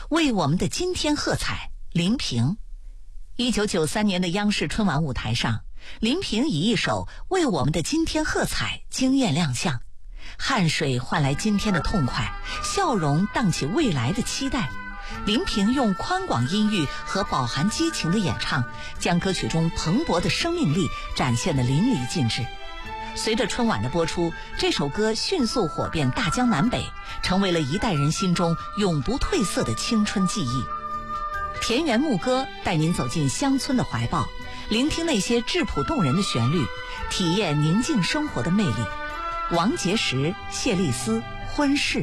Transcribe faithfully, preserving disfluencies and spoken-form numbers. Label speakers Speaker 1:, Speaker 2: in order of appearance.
Speaker 1: 为我们的今天喝彩，林平。一九九三年的央视春晚舞台上，林平以一首《为我们的今天喝彩》惊艳亮相，汗水换来今天的痛快，笑容荡起未来的期待。林平用宽广音域和饱含激情的演唱，将歌曲中蓬勃的生命力展现得淋漓尽致。随着春晚的播出，这首歌迅速火遍大江南北，成为了一代人心中永不褪色的青春记忆。田园牧歌带您走进乡村的怀抱，聆听那些质朴动人的旋律，体验宁静生活的魅力。王杰石、谢丽斯，婚事。